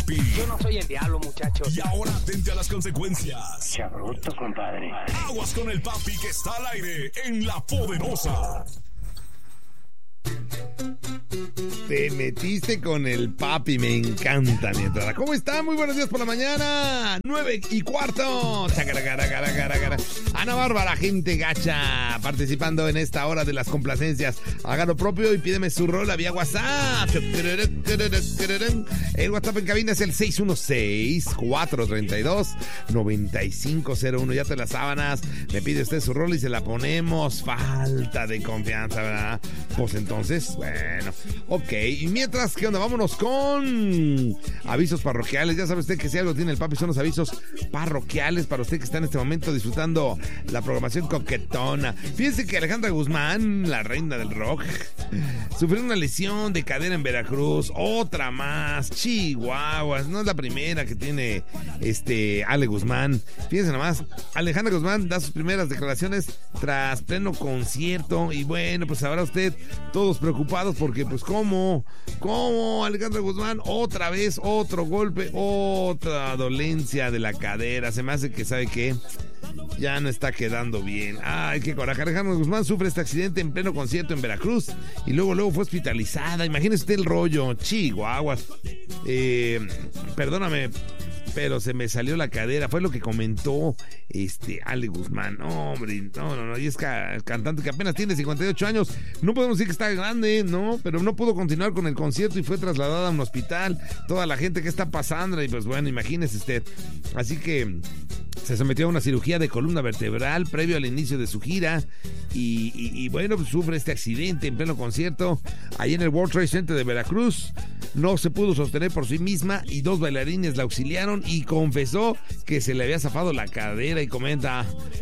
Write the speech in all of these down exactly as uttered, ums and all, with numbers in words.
papi. Yo no soy el diablo, muchachos. Y ahora atente a las consecuencias. Chabruto, compadre. Aguas con el papi que está al aire en La Poderosa. Te metiste con el papi, me encanta mi entrada. ¿Cómo está? Muy buenos días por la mañana. Nueve y cuarto. Ana Bárbara, gente gacha, participando en esta hora de las complacencias. Haga lo propio y pídeme su rola vía WhatsApp. El WhatsApp en cabina es el seis uno seis, cuatro tres dos, nueve cinco cero uno. Ya te las sábanas. Me pide usted su rola y se la ponemos. Falta de confianza, ¿verdad? Pues entonces, bueno, ok. Y mientras, ¿qué onda? Vámonos con avisos parroquiales. Ya sabe usted que si algo tiene el papi son los avisos parroquiales para usted que está en este momento disfrutando la programación coquetona. Fíjense que Alejandra Guzmán, la reina del rock, sufrió una lesión de cadera en Veracruz. Otra más. Chihuahuas. No es la primera que tiene este Ale Guzmán. Fíjense nomás, Alejandra Guzmán da sus primeras declaraciones tras pleno concierto. Y bueno, pues ahora usted, todos preocupados porque pues cómo, cómo Alejandra Guzmán, otra vez, otro golpe, otra dolencia de la cadera. Se me hace que, ¿sabe qué? Ya no está quedando bien. Ay, qué coraje. Alejandra Guzmán sufre este accidente en pleno concierto en Veracruz y luego, luego fue hospitalizada. Imagínese usted el rollo. Chihuahuas. Eh, perdóname, pero se me salió la cadera. Fue lo que comentó este Ale Guzmán. No, hombre, no, no, no. Y es ca- cantante que apenas tiene cincuenta y ocho años. No podemos decir que está grande, ¿no? Pero no pudo continuar con el concierto y fue trasladada a un hospital. Toda la gente que está pasando. Y pues bueno, imagínese usted. Así que se sometió a una cirugía de columna vertebral previo al inicio de su gira. Y, y, y bueno, pues sufre este accidente en pleno concierto ahí en el World Trade Center de Veracruz. No se pudo sostener por sí misma y dos bailarines la auxiliaron y confesó que se le había zafado la cadera y comenta: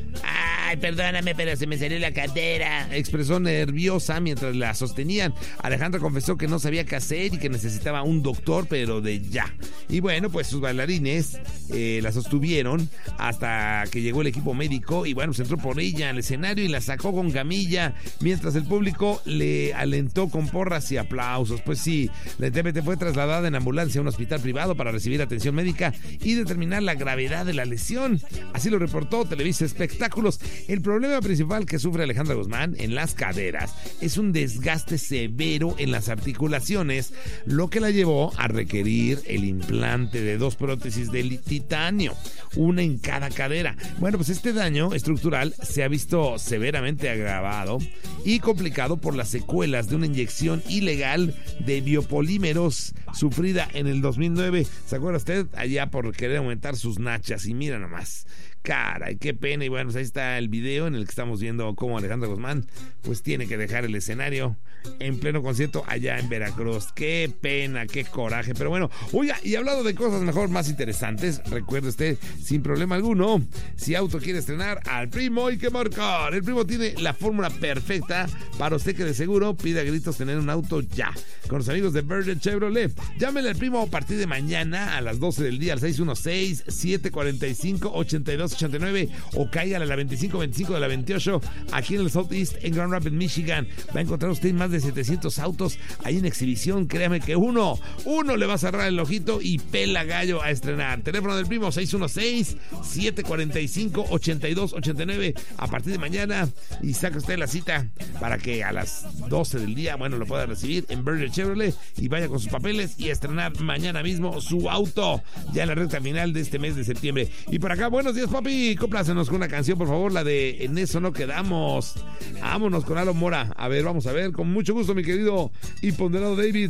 ay, perdóname, pero se me salió la cadera. Expresó nerviosa mientras la sostenían. Alejandra confesó que no sabía qué hacer y que necesitaba un doctor, pero de ya. Y bueno, pues sus bailarines eh, la sostuvieron hasta que llegó el equipo médico y bueno, se entró por ella al escenario y la sacó con camilla mientras el público le alentó con porras y aplausos. Pues sí, la intérprete fue trasladada en ambulancia a un hospital privado para recibir atención médica y determinar la gravedad de la lesión. Así lo reportó Televisa Espectáculos. El problema principal que sufre Alejandra Guzmán en las caderas es un desgaste severo en las articulaciones, lo que la llevó a requerir el implante de dos prótesis de titanio, una en cada cadera. Bueno, pues este daño estructural se ha visto severamente agravado y complicado por las secuelas de una inyección ilegal de biopolímeros sufrida en el dos mil nueve. ¿Se acuerda usted? Allá por querer aumentar sus nachas. Y mira nomás, caray, qué pena. Y bueno, pues ahí está el video en el que estamos viendo cómo Alejandra Guzmán pues tiene que dejar el escenario en pleno concierto allá en Veracruz. Qué pena, qué coraje. Pero bueno, oiga, y hablando de cosas mejor, más interesantes, recuerde usted, sin problema alguno, si auto quiere estrenar, al Primo hay que marcar. El Primo tiene la fórmula perfecta para usted que de seguro pide a gritos tener un auto ya. Con los amigos de Verde Chevrolet. Llámele al Primo a partir de mañana a las doce del día al seis uno seis, siete cuatro cinco, ocho dos ocho nueve o cáigale a la veinticinco veinticinco de la veintiocho aquí en el Southeast en Grand Rapids, Michigan. Va a encontrar usted más de setecientos autos ahí en exhibición. Créame que uno, uno le va a cerrar el ojito y pela gallo a estrenar. Teléfono del Primo seis uno seis, siete cuatro cinco, ocho dos ocho nueve a partir de mañana y saca usted la cita para que a las doce del día, bueno, lo pueda recibir en Verde Chevrolet y vaya con sus papeles y estrenar mañana mismo su auto ya en la recta final de este mes de septiembre. Y por acá, buenos días, papi, complácenos con una canción, por favor, la de En Eso No Quedamos. Vámonos con Alon Mora. A ver, vamos a ver, con mucho gusto, mi querido y ponderado David.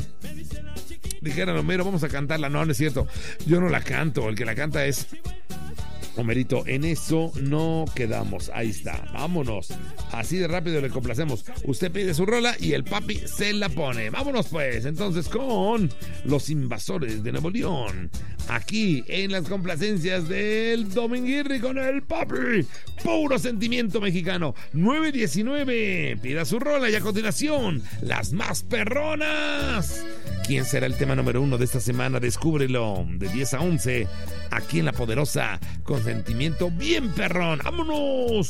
Dijeron, Homero, vamos a cantarla. No, no es cierto, yo no la canto, el que la canta es Homerito. En Eso No Quedamos. Ahí está, vámonos. Así de rápido le complacemos. Usted pide su rola y el papi se la pone. Vámonos pues, entonces, con Los Invasores de Nuevo León, aquí en las complacencias del Dominguirri con el papi. Puro sentimiento mexicano. nueve diecinueve. Pida su rola y a continuación, las más perronas. ¿Quién será el tema número uno de esta semana? Descúbrelo de diez a once aquí en La Poderosa, con sentimiento bien perrón. ¡Vámonos!